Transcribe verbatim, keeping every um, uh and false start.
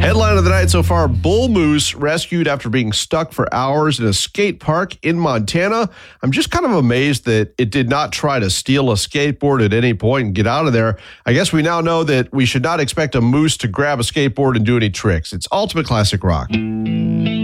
Headline of the night so far, bull moose rescued after being stuck for hours in a skate park in Montana. I'm just kind of amazed that it did not try to steal a skateboard at any point and get out of there. I guess we now know that we should not expect a moose to grab a skateboard and do any tricks. It's Ultimate Classic Rock.